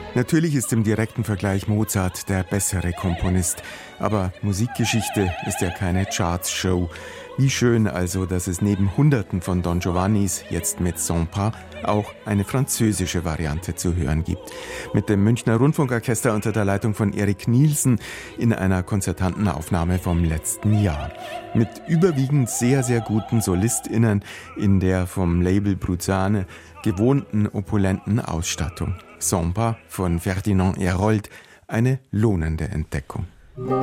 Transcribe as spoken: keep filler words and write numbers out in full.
Natürlich ist im direkten Vergleich Mozart der bessere Komponist, aber Musikgeschichte ist ja keine Charts-Show. Wie schön also, dass es neben Hunderten von Don Giovannis jetzt mit Sans Pas auch eine französische Variante zu hören gibt. Mit dem Münchner Rundfunkorchester unter der Leitung von Erik Nielsen in einer konzertanten Aufnahme vom letzten Jahr. Mit überwiegend sehr, sehr guten SolistInnen in der vom Label Bruzane gewohnten opulenten Ausstattung. Sans Pas von Ferdinand Hérold, eine lohnende Entdeckung.